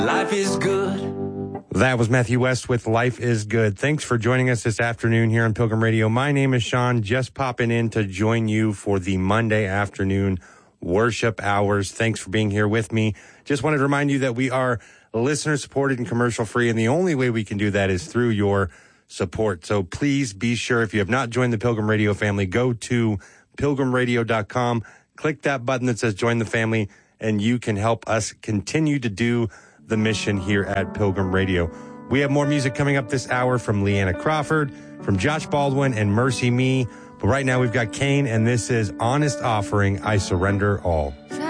Life is good. That was Matthew West with Life is Good. Thanks for joining us this afternoon here on Pilgrim Radio. My name is Sean, just popping in to join you for the Monday afternoon worship hours. Thanks for being here with me. Just wanted to remind you that we are listener supported and commercial free, and the only way we can do that is through your support. So please be sure, if you have not joined the Pilgrim Radio family, go to pilgrimradio.com, click that button that says join the family, and you can help us continue to do the mission here at Pilgrim Radio. We have more music coming up this hour from Leanna Crawford, from Josh Baldwin, and Mercy Me. But right now we've got Kane, and this is Honest Offering, I Surrender All.